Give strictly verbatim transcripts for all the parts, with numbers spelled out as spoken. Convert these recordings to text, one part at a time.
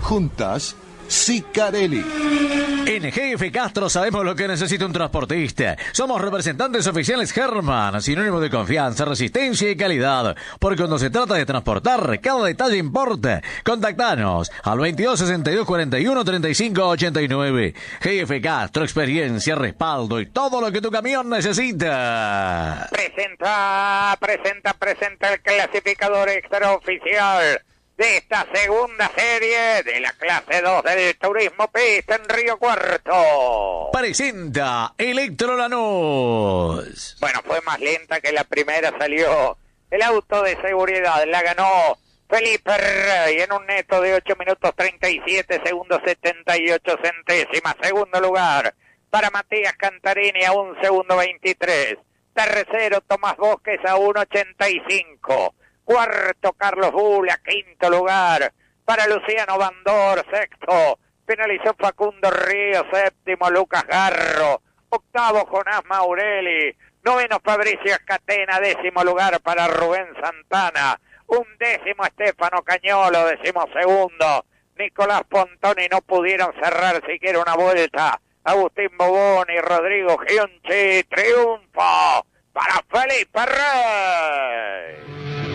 Juntas, Sicarelli. En G F Castro sabemos lo que necesita un transportista. Somos representantes oficiales Herman, sinónimo de confianza, resistencia y calidad. Porque cuando se trata de transportar, cada detalle importa. Contactanos al veintidós sesenta y dos cuarenta y uno treinta y cinco ochenta y nueve. G F Castro, experiencia, respaldo y todo lo que tu camión necesita. Presenta, presenta, presenta el clasificador extraoficial de esta segunda serie de la clase dos del Turismo Pista en Río Cuarto. Presenta Electro Lanús. Bueno, fue más lenta que la primera, salió el auto de seguridad, la ganó Felipe Rey en un neto de ocho minutos treinta y siete segundos setenta y ocho centésimas. Segundo lugar para Matías Cantarini a un segundo veintitrés. Tercero Tomás Bosques a uno ochenta y cinco. Cuarto, Carlos Bula. Quinto lugar para Luciano Bandor. Sexto, finalizó Facundo Río. Séptimo, Lucas Garro. Octavo, Jonás Maurelli. Noveno, Fabricio Escatena. Décimo lugar para Rubén Santana. Un décimo, Estefano Cañolo. Décimo segundo, Nicolás Pontoni. No pudieron cerrar siquiera una vuelta. Agustín Bobón y Rodrigo Giunchi. Triunfo para Felipe Rey.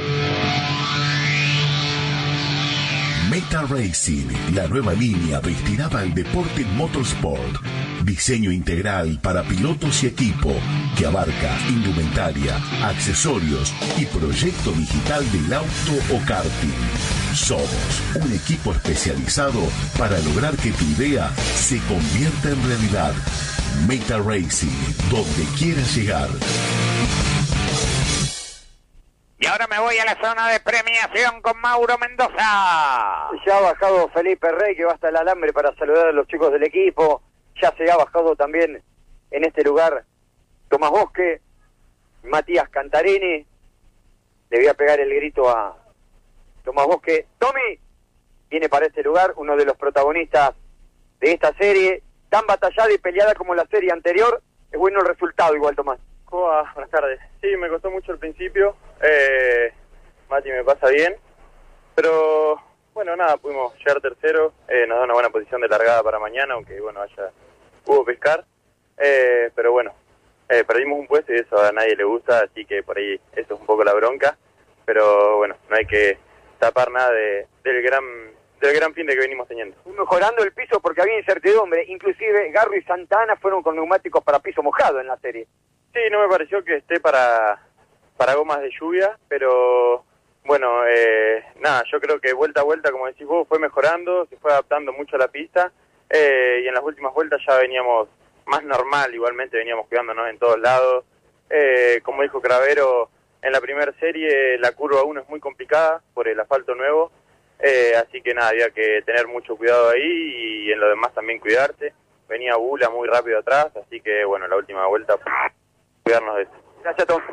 Meta Racing, la nueva línea destinada al deporte motorsport. Diseño integral para pilotos y equipo que abarca indumentaria, accesorios y proyecto digital del auto o karting. Somos un equipo especializado para lograr que tu idea se convierta en realidad. Meta Racing, donde quieras llegar. Y ahora me voy a la zona de premiación con Mauro Mendoza. Ya ha bajado Felipe Rey, que va hasta el alambre para saludar a los chicos del equipo. Ya se ha bajado también en este lugar Tomás Bosque, Matías Cantarini. Le voy a pegar el grito a Tomás Bosque. Tommy viene para este lugar, uno de los protagonistas de esta serie, tan batallada y peleada como la serie anterior. Es bueno el resultado igual, Tomás. Coa, buenas tardes. Sí, me costó mucho al principio. Eh, Mati me pasa bien. Pero, bueno, nada, pudimos llegar tercero. Eh, nos da una buena posición de largada para mañana, aunque, bueno, haya hubo pescar. Eh, pero bueno, eh, perdimos un puesto y eso a nadie le gusta, así que por ahí eso es un poco la bronca. Pero, bueno, no hay que tapar nada de, del gran del gran fin de que venimos teniendo. Mejorando el piso porque había incertidumbre. Inclusive Garro y Santana fueron con neumáticos para piso mojado en la serie. Sí, no me pareció que esté para, para gomas de lluvia, pero bueno, eh, nada, yo creo que vuelta a vuelta, como decís vos, fue mejorando, se fue adaptando mucho a la pista, eh, y en las últimas vueltas ya veníamos más normal, igualmente veníamos cuidándonos en todos lados. Eh, como dijo Cravero, en la primera serie la curva uno es muy complicada por el asfalto nuevo, eh, así que nada, había que tener mucho cuidado ahí y en lo demás también cuidarse. Venía Bula muy rápido atrás, así que bueno, la última vuelta... cuidarnos de eso. Gracias, Tom.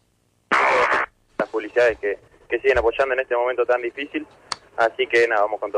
Las publicidades que, que siguen apoyando en este momento tan difícil, así que nada, vamos con todo.